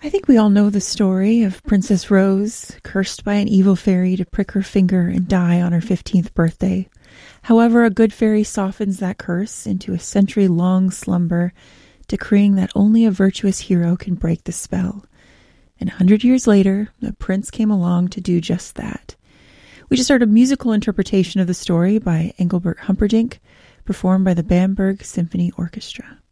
I think we all know the story of Princess Rose, cursed by an evil fairy to prick her finger and die on her 15th birthday. However, a good fairy softens that curse into a century-long slumber, decreeing that only a virtuous hero can break the spell. And 100 years later, a prince came along to do just that. We just heard a musical interpretation of the story by Engelbert Humperdinck, performed by the Bamberg Symphony Orchestra.